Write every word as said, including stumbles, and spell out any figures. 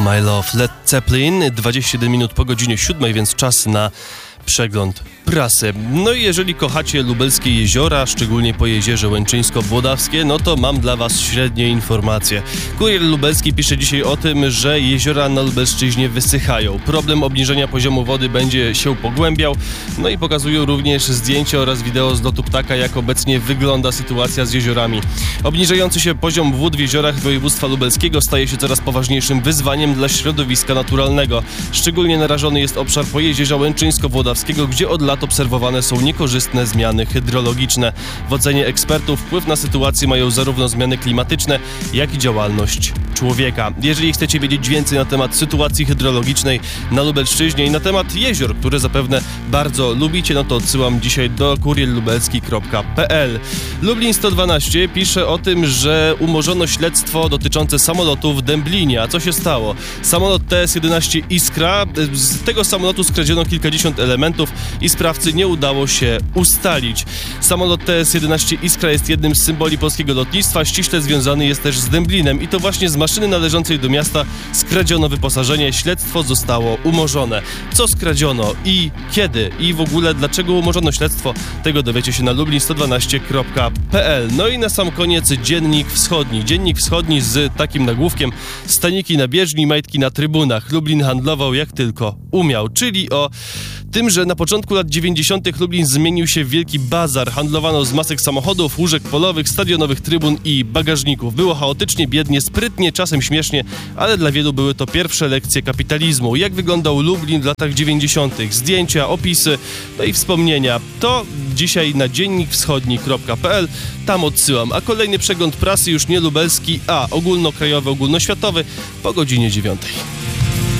My Love, Led Zeppelin, dwadzieścia siedem minut po godzinie siódmej, więc czas na przegląd prasy. No i jeżeli kochacie lubelskie jeziora, szczególnie po jezierze Łęczyńsko-Włodawskie, no to mam dla was średnie informacje. Kurier Lubelski pisze dzisiaj o tym, że jeziora na Lubelszczyźnie wysychają. Problem obniżenia poziomu wody będzie się pogłębiał. No i pokazują również zdjęcia oraz wideo z lotu ptaka, jak obecnie wygląda sytuacja z jeziorami. Obniżający się poziom wód w jeziorach województwa lubelskiego staje się coraz poważniejszym wyzwaniem dla środowiska naturalnego. Szczególnie narażony jest obszar pojezierza Łęczyńsko-Włodawskiego, gdzie od lat obserwowane są niekorzystne zmiany hydrologiczne. W ocenie ekspertów wpływ na sytuację mają zarówno zmiany klimatyczne, jak i działalność człowieka. Jeżeli chcecie wiedzieć więcej na temat sytuacji hydrologicznej na Lubelszczyźnie i na temat jezior, które zapewne bardzo lubicie, no to odsyłam dzisiaj do kurier lubelski kropka p l. Lublin sto dwanaście pisze o tym, że umorzono śledztwo dotyczące samolotu w Dęblinie. A co się stało? Samolot T S jedenaście Iskra, z tego samolotu skradziono kilkadziesiąt elementów i sprawcy nie udało się ustalić. Samolot T S jedenaście Iskra jest jednym z symboli polskiego lotnictwa, ściśle związany jest też z Dęblinem i to właśnie z maszyny należącej do miasta skradziono wyposażenie, śledztwo zostało umorzone. Co skradziono i kiedy i w ogóle dlaczego umorzono śledztwo, tego dowiecie się na lublin sto dwanaście kropka p l. No i na sam koniec Dziennik Wschodni. Dziennik Wschodni z takim nagłówkiem: staniki na bieżni, majtki na trybunach. Lublin handlował jak tylko umiał, czyli o tym, że na początku lat dziewięćdziesiątych Lublin zmienił się w wielki bazar. Handlowano z masek samochodów, łóżek polowych, stadionowych trybun i bagażników. Było chaotycznie, biednie, sprytnie, czasem śmiesznie, ale dla wielu były to pierwsze lekcje kapitalizmu. Jak wyglądał Lublin w latach dziewięćdziesiątych? Zdjęcia, opisy, no i wspomnienia. To dzisiaj na dziennik wschodni kropka p l. Tam odsyłam. A kolejny przegląd prasy już nie lubelski, a ogólnokrajowy, ogólnoświatowy po godzinie dziewiątej.